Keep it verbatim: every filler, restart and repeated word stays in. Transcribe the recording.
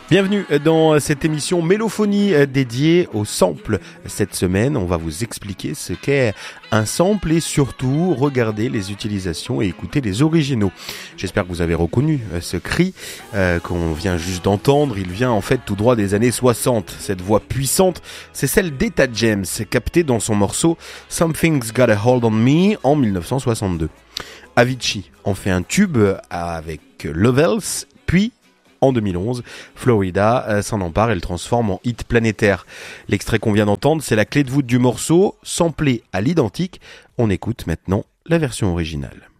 Bienvenue dans cette émission Mélophonie dédiée aux samples. Cette semaine, on va vous expliquer ce qu'est un sample et surtout regarder les utilisations et écouter les originaux. J'espère que vous avez reconnu ce cri euh, qu'on vient juste d'entendre. Il vient en fait tout droit des années soixante. Cette voix puissante, c'est celle d'Etta James, captée dans son morceau Something's Got a Hold on Me en dix-neuf cent soixante-deux. Avicii en fait un tube avec Levels, puis en deux mille onze, Florida euh, s'en empare et le transforme en hit planétaire. L'extrait qu'on vient d'entendre, c'est la clé de voûte du morceau, samplé à l'identique. On écoute maintenant la version originale.